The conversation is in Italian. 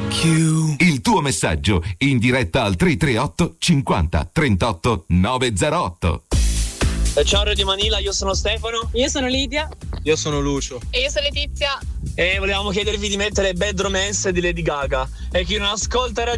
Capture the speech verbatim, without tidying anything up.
Il tuo messaggio in diretta al tre tre otto cinquanta trentotto novecentotto. Ciao Radio Manila, io sono Stefano. Io sono Lidia. Io sono Lucio. E io sono Letizia. E volevamo chiedervi di mettere Bad Romance di Lady Gaga. E chi non ascolta Radio